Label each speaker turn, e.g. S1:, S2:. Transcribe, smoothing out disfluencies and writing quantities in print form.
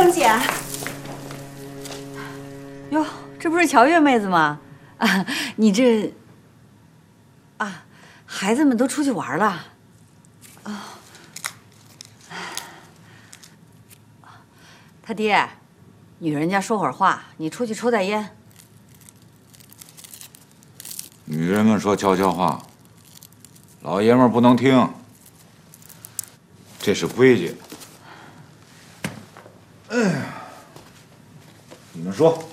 S1: 江姐，
S2: 哟，这不是乔月妹子吗？啊，你这啊，孩子们都出去玩了。啊，他爹，女人家说会儿话，你出去抽袋烟。
S3: 女人们说悄悄话，老爷们儿不能听，这是规矩。哎呀，你们说。